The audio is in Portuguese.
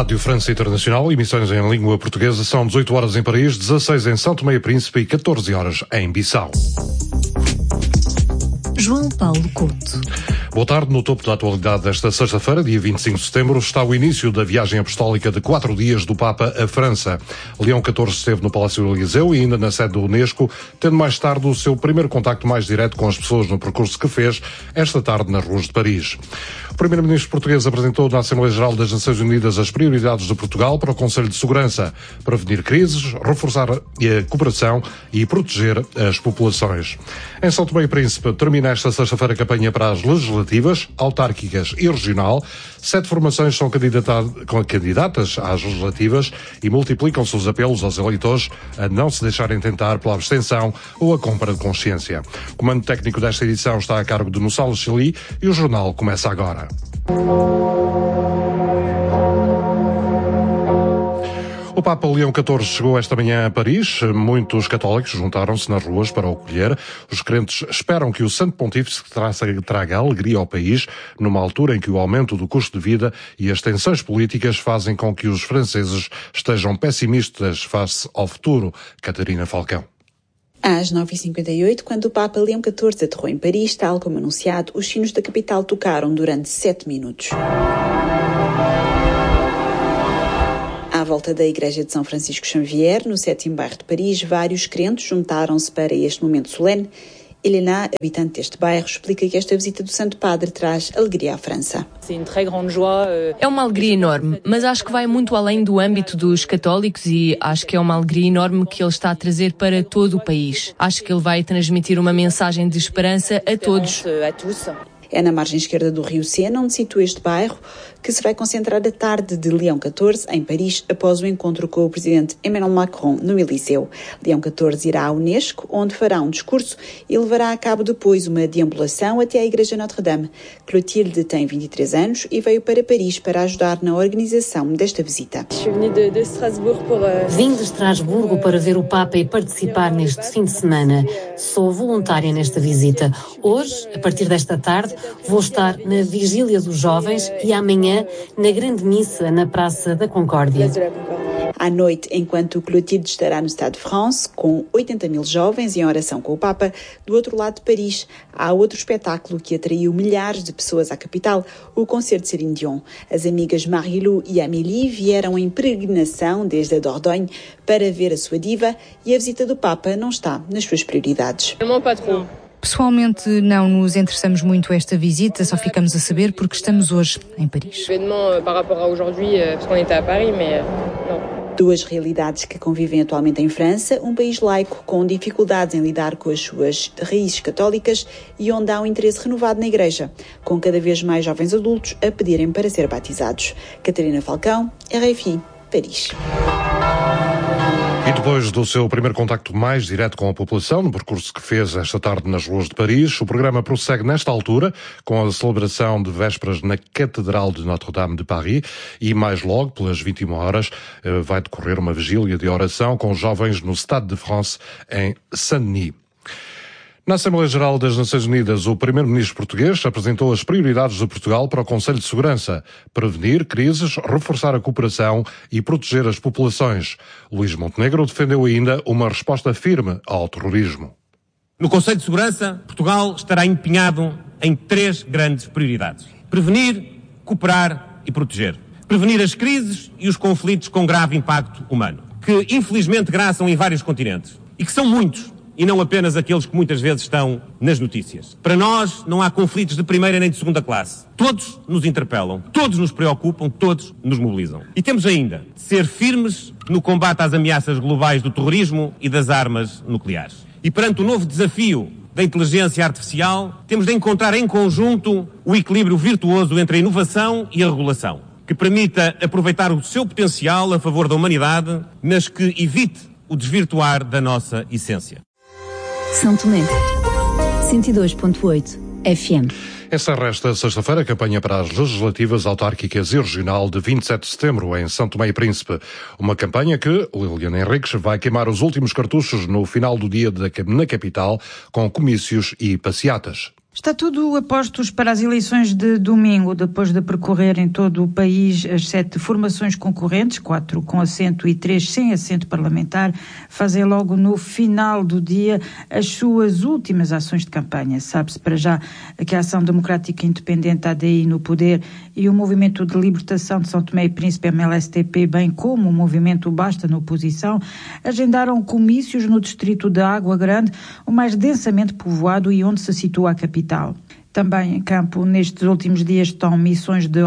Rádio França Internacional, emissões em língua portuguesa, são 18 horas em Paris, 16 em São Tomé e Príncipe e 14 horas em Bissau. João Paulo Couto. Boa tarde. No topo da atualidade desta sexta-feira, dia 25 de setembro, está o início da viagem apostólica de 4 dias do Papa à França. Leão XIV esteve no Palácio do Eliseu e ainda na sede da Unesco, tendo mais tarde o seu primeiro contacto mais direto com as pessoas no percurso que fez esta tarde nas ruas de Paris. O primeiro-ministro português apresentou na Assembleia Geral das Nações Unidas as prioridades de Portugal para o Conselho de Segurança: prevenir crises, reforçar a cooperação e proteger as populações. Em São Tomé e Príncipe termina esta sexta-feira a campanha para as legislativas, autárquicas e regional. 7 formações são candidatas às legislativas e multiplicam-se os apelos aos eleitores a não se deixarem tentar pela abstenção ou a compra de consciência. O comando técnico desta edição está a cargo de Nussalo Chili e o jornal começa agora. O Papa Leão XIV chegou esta manhã a Paris. Muitos católicos juntaram-se nas ruas para o acolher. Os crentes esperam que o Santo Pontífice traga alegria ao país, numa altura em que o aumento do custo de vida e as tensões políticas fazem com que os franceses estejam pessimistas face ao futuro. Catarina Falcão. Às 9h58, quando o Papa Leão XIV aterrou em Paris, tal como anunciado, os sinos da capital tocaram durante 7 minutos. À volta da Igreja de São Francisco Xavier, no 7º bairro de Paris, vários crentes juntaram-se para este momento solene. Helena, habitante deste bairro, explica que esta visita do Santo Padre traz alegria à França. É uma alegria enorme, mas acho que vai muito além do âmbito dos católicos e acho que é uma alegria enorme que ele está a trazer para todo o país. Acho que ele vai transmitir uma mensagem de esperança a todos. É na margem esquerda do rio Sena, onde situa este bairro, que se vai concentrar a tarde de Leão XIV em Paris, após o encontro com o presidente Emmanuel Macron no Eliseu. Leão XIV irá à Unesco, onde fará um discurso e levará a cabo depois uma deambulação até à Igreja Notre-Dame. Clotilde tem 23 anos e veio para Paris para ajudar na organização desta visita. Vim de Estrasburgo para ver o Papa e participar neste fim de semana. Sou voluntária nesta visita. Hoje, a partir desta tarde, vou estar na Vigília dos Jovens e amanhã na Grande Missa na Praça da Concórdia. À noite, enquanto Clotilde estará no Stade de France, com 80 mil jovens em oração com o Papa, do outro lado de Paris, há outro espetáculo que atraiu milhares de pessoas à capital, o concerto de Céline Dion. As amigas Marie-Lou e Amélie vieram em peregrinação desde a Dordogne para ver a sua diva e a visita do Papa não está nas suas prioridades. Pessoalmente, não nos interessamos muito a esta visita, só ficamos a saber porque estamos hoje em Paris. Duas realidades que convivem atualmente em França, um país laico com dificuldades em lidar com as suas raízes católicas e onde há um interesse renovado na Igreja, com cada vez mais jovens adultos a pedirem para ser batizados. Catarina Falcão, RFI, Paris. E depois do seu primeiro contacto mais direto com a população, no percurso que fez esta tarde nas ruas de Paris, o programa prossegue nesta altura com a celebração de vésperas na Catedral de Notre-Dame de Paris e mais logo, pelas 21 horas, vai decorrer uma vigília de oração com jovens no Stade de France em Saint-Denis. Na Assembleia Geral das Nações Unidas, o primeiro-ministro português apresentou as prioridades de Portugal para o Conselho de Segurança: prevenir crises, reforçar a cooperação e proteger as populações. Luís Montenegro defendeu ainda uma resposta firme ao terrorismo. No Conselho de Segurança, Portugal estará empenhado em 3 grandes prioridades: prevenir, cooperar e proteger. Prevenir as crises e os conflitos com grave impacto humano, que infelizmente graçam em vários continentes e que são muitos, e não apenas aqueles que muitas vezes estão nas notícias. Para nós, não há conflitos de primeira nem de segunda classe. Todos nos interpelam, todos nos preocupam, todos nos mobilizam. E temos ainda de ser firmes no combate às ameaças globais do terrorismo e das armas nucleares. E perante o novo desafio da inteligência artificial, temos de encontrar em conjunto o equilíbrio virtuoso entre a inovação e a regulação, que permita aproveitar o seu potencial a favor da humanidade, mas que evite o desvirtuar da nossa essência. São Tomé, 102.8 FM. Encerra esta sexta-feira a campanha para as legislativas, autárquicas e regional de 27 de setembro em São Tomé e Príncipe. Uma campanha que Liliana Henriques vai queimar os últimos cartuchos no final do dia na capital, com comícios e passeatas. Está tudo a postos para as eleições de domingo, depois de percorrer em todo o país as 7 formações concorrentes, 4 com assento e 3 sem assento parlamentar, fazem logo no final do dia as suas últimas ações de campanha. Sabe-se para já que a Ação Democrática Independente, ADI, no poder, e o Movimento de Libertação de São Tomé e Príncipe, MLSTP, bem como o Movimento Basta, na oposição, agendaram comícios no distrito de Água Grande, o mais densamente povoado e onde se situa a capital. Também em campo, nestes últimos dias, estão missões de